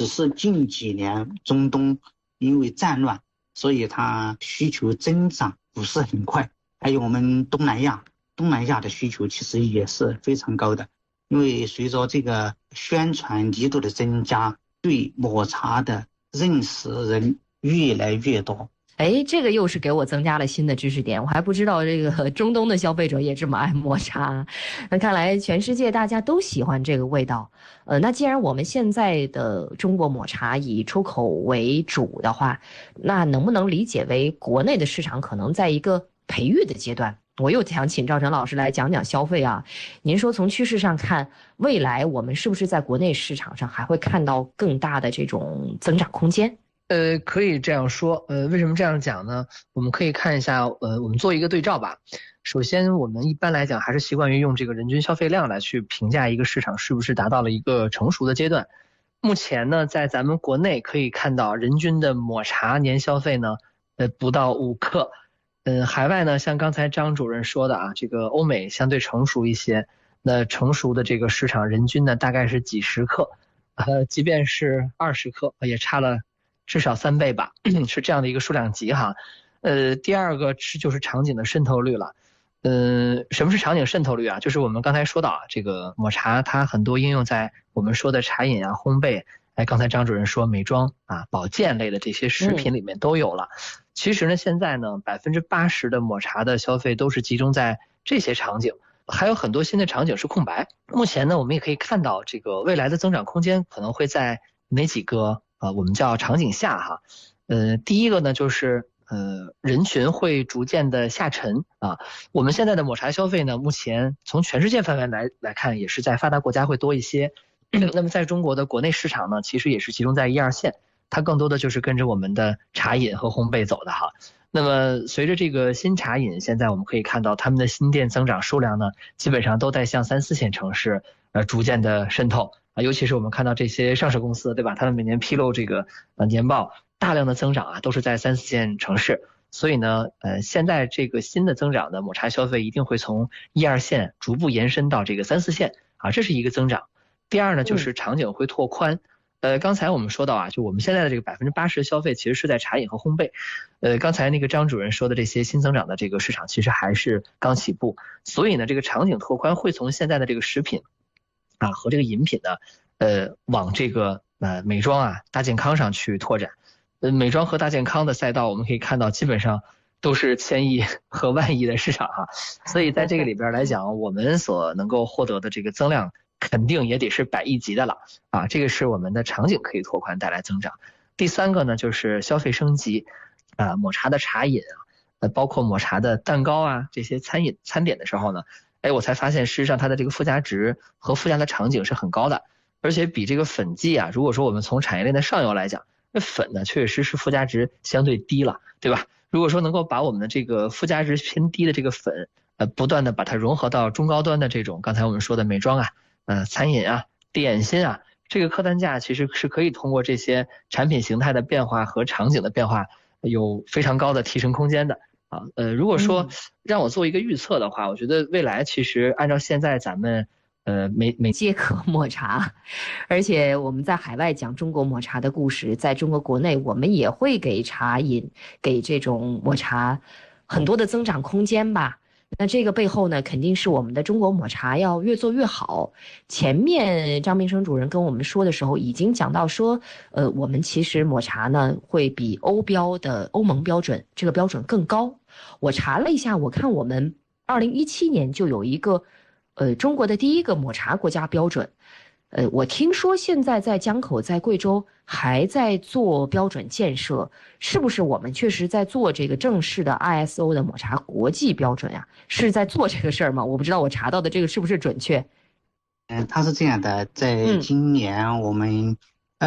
只是近几年中东因为战乱，所以它需求增长不是很快。还有我们东南亚的需求其实也是非常高的，因为随着这个宣传力度的增加，对抹茶的认识人越来越多。 哎，这个又是给我增加了新的知识点，我还不知道这个中东的消费者也这么爱抹茶。那看来全世界大家都喜欢这个味道。那既然我们现在的中国抹茶以出口为主的话，那能不能理解为国内的市场可能在一个培育的阶段？我又想请赵晨老师来讲讲消费啊。您说从趋势上看，未来我们是不是在国内市场上还会看到更大的这种增长空间？ 可以这样说。为什么这样讲呢？我们可以看一下，我们做一个对照吧。首先，我们一般来讲还是习惯于用这个人均消费量来去评价一个市场是不是达到了一个成熟的阶段。目前呢，在咱们国内可以看到，人均的抹茶年消费呢，不到5克。海外呢，像刚才张主任说的啊，这个欧美相对成熟一些，那成熟的这个市场人均呢大概是几十克，即便是20克，也差了至少3倍吧，是这样的一个数量级哈。第二个就是场景的渗透率了。什么是场景渗透率啊？就是我们刚才说到啊，这个抹茶它很多应用在我们说的茶饮啊、烘焙，刚才张主任说美妆啊、保健类的这些食品里面都有了。其实呢，现在呢，80%的抹茶的消费都是集中在这些场景，还有很多新的场景是空白。目前呢，我们也可以看到这个未来的增长空间可能会在哪几个我们叫场景下哈。第一个呢就是人群会逐渐的下沉啊。我们现在的抹茶消费呢，目前从全世界范围来看，也是在发达国家会多一些。那么在中国的国内市场呢，其实也是集中在1、2线，它更多的就是跟着我们的茶饮和烘焙走的哈。那么随着这个新茶饮，现在我们可以看到他们的新店增长数量呢，基本上都在向3、4线城市逐渐的渗透啊。尤其是我们看到这些上市公司，对吧？他们每年披露这个年报，大量的增长啊，都是在3、4线城市。所以呢，现在这个新的增长的抹茶消费一定会从1、2线逐步延伸到这个3、4线啊，这是一个增长。第二呢，就是场景会拓宽。刚才我们说到啊，就我们现在的这个80%的消费其实是在茶饮和烘焙。刚才那个张主任说的这些新增长的这个市场其实还是刚起步，所以呢，这个场景拓宽会从现在的这个食品啊和这个饮品呢，往这个美妆啊、大健康上去拓展。美妆和大健康的赛道，我们可以看到基本上都是千亿和万亿的市场哈，所以在这个里边来讲，我们所能够获得的这个增量肯定也得是100亿级的了啊，这个是我们的场景可以拓宽带来增长。第三个呢，就是消费升级啊，抹茶的茶饮啊，包括抹茶的蛋糕啊，这些餐点的时候呢，我才发现事实上它的这个附加值和附加的场景是很高的，而且比这个粉剂啊，如果说我们从产业链的上游来讲，那粉呢确实是附加值相对低了，对吧？如果说能够把我们的这个附加值偏低的这个粉，不断的把它融合到中高端的这种刚才我们说的美妆啊、餐饮啊、点心啊，这个客单价其实是可以通过这些产品形态的变化和场景的变化，有非常高的提升空间的啊。如果说让我做一个预测的话，我觉得未来其实按照现在咱们每皆可抹茶，而且我们在海外讲中国抹茶的故事，在中国国内我们也会给茶饮、给这种抹茶很多的增长空间吧。那这个背后呢，肯定是我们的中国抹茶要越做越好。前面张明生主任跟我们说的时候，已经讲到说，我们其实抹茶呢会比欧标的欧盟标准这个标准更高。我查了一下，我看我们2017年就有一个中国的第一个抹茶国家标准。我听说现在在江口、在贵州还在做标准建设，是不是我们确实在做这个正式的 ISO 的抹茶国际标准呀？是在做这个事儿吗？我不知道我查到的这个是不是准确。 它是这样的，在今年我们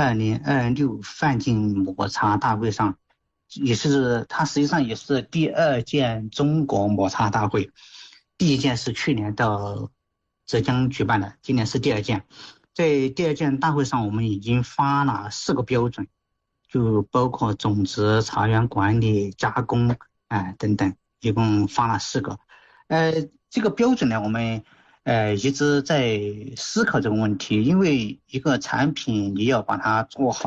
2026范进抹茶大会上，它实际上也是第2届中国抹茶大会，第1届是去年到浙江举办的，今年是第2届。在第2届大会上，我们已经发了4个标准，就包括种植、茶园管理、加工等等，一共发了4个。这个标准呢，我们一直在思考这个问题，因为一个产品你要把它做好。